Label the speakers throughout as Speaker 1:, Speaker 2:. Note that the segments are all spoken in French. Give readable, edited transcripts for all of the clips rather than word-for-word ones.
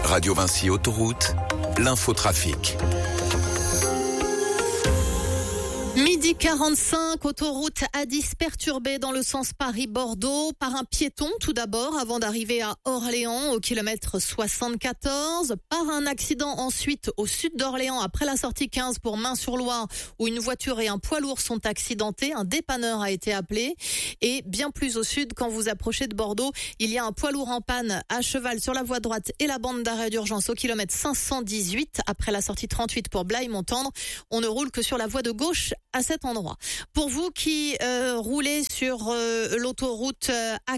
Speaker 1: Radio Vinci Autoroute, l'infotrafic.
Speaker 2: Midi 45, autoroute A10 perturbée dans le sens Paris-Bordeaux par un piéton tout d'abord avant d'arriver à Orléans au kilomètre 74, par un accident ensuite au sud d'Orléans après la sortie 15 pour Main-sur-Loire où une voiture et un poids lourd sont accidentés, un dépanneur a été appelé et bien plus au sud quand vous approchez de Bordeaux, il y a un poids lourd en panne à cheval sur la voie droite et la bande d'arrêt d'urgence au kilomètre 518 après la sortie 38 pour Blaye-Montendre, on ne roule que sur la voie de gauche à cet endroit. Pour vous qui roulez sur l'autoroute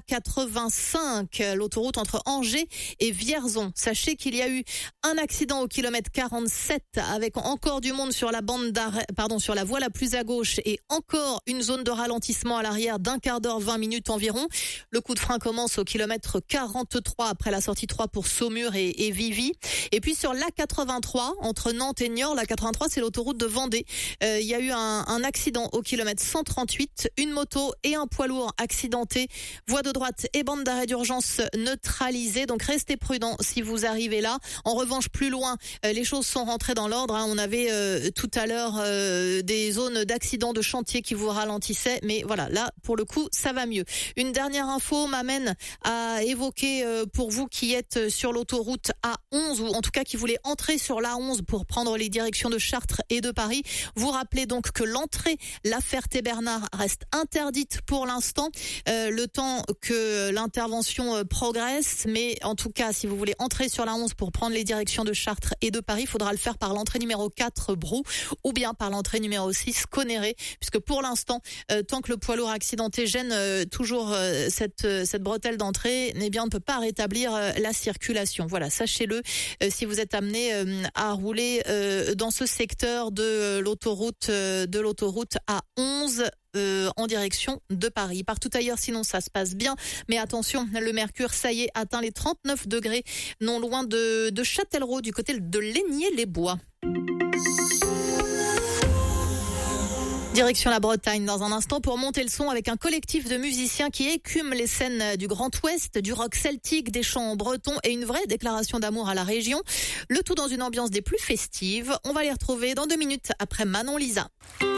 Speaker 2: A85, l'autoroute entre Angers et Vierzon, sachez qu'il y a eu un accident au kilomètre 47 avec encore du monde sur la bande d'arrêt, sur la voie la plus à gauche et encore une zone de ralentissement à l'arrière d'un quart d'heure, 20 minutes environ. Le coup de frein commence au kilomètre 43 après la sortie 3 pour Saumur et Vivy. Et puis sur l'A83 entre Nantes et Niort, l'A83 c'est l'autoroute de Vendée. Il y a eu un accident au kilomètre 138, une moto et un poids lourd accidentés, voie de droite et bande d'arrêt d'urgence neutralisée, donc restez prudents si vous arrivez là. En revanche, plus loin, les choses sont rentrées dans l'ordre. On avait tout à l'heure des zones d'accidents de chantier qui vous ralentissaient, mais voilà, là, pour le coup, ça va mieux. Une dernière info m'amène à évoquer pour vous qui êtes sur l'autoroute A11, ou en tout cas qui voulez entrer sur l'A11 pour prendre les directions de Chartres et de Paris, vous rappelez donc que l'entrée La Ferté-Bernard reste interdite pour l'instant, le temps que l'intervention progresse, mais en tout cas, si vous voulez entrer sur la 11 pour prendre les directions de Chartres et de Paris, il faudra le faire par l'entrée numéro 4 Brou ou bien par l'entrée numéro 6 Conéré, puisque pour l'instant, tant que le poids lourd accidenté gêne toujours cette bretelle d'entrée, eh bien on ne peut pas rétablir la circulation. Voilà, sachez-le si vous êtes amené à rouler dans ce secteur de l'autoroute A11 en direction de Paris. Partout ailleurs, sinon ça se passe bien. Mais attention, le mercure, ça y est, atteint les 39 degrés, non loin de Châtellerault, du côté de Laigné-les-Bois. Direction la Bretagne dans un instant pour monter le son avec un collectif de musiciens qui écument les scènes du Grand Ouest, du rock celtique, des chants bretons et une vraie déclaration d'amour à la région. Le tout dans une ambiance des plus festives. On va les retrouver dans 2 minutes après Manon Lisa.